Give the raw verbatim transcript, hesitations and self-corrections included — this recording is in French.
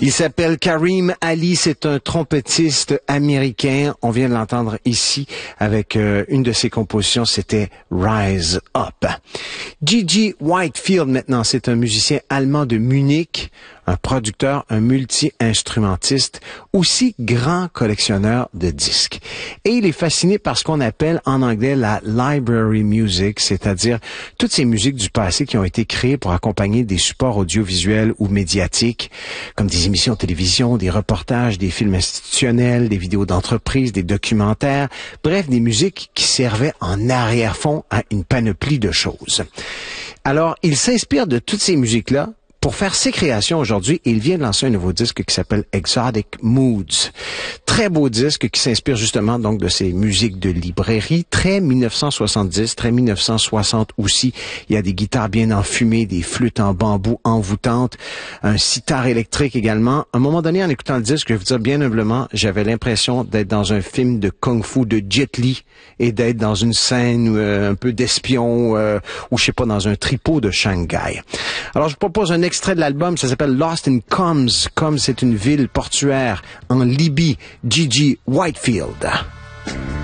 Il s'appelle Kareem Ali, c'est un trompettiste américain. On vient de l'entendre ici avec euh, une de ses compositions, c'était Rise Up. Gigi Whitefield maintenant, c'est un musicien allemand de Munich, un producteur, un multi-instrumentiste, aussi grand collectionneur de disques. Et il est fasciné par ce qu'on appelle en anglais la library music, c'est-à-dire toutes ces musiques du passé qui ont été créées pour accompagner des supports audiovisuels ou médiatiques, comme des émissions de télévision, des reportages, des films institutionnels, des vidéos d'entreprise, des documentaires, bref, des musiques qui servaient en arrière-fond à une panoplie de choses. Alors, il s'inspire de toutes ces musiques-là pour faire ses créations aujourd'hui, il vient de lancer un nouveau disque qui s'appelle Exotic Moods. Très beau disque qui s'inspire justement donc de ces musiques de librairie, très mille neuf cent soixante-dix, très mille neuf cent soixante aussi. Il y a des guitares bien enfumées, des flûtes en bambou envoûtantes, un sitar électrique également. À un moment donné, en écoutant le disque, je vais vous dire bien humblement, j'avais l'impression d'être dans un film de kung-fu de Jet Li et d'être dans une scène euh, un peu d'espion euh, ou je sais pas, dans un tripot de Shanghai. Alors, je vous propose un extrait de l'album, ça s'appelle Lost in Coms. Coms, c'est une ville portuaire en Libye. Gigi Whitefield.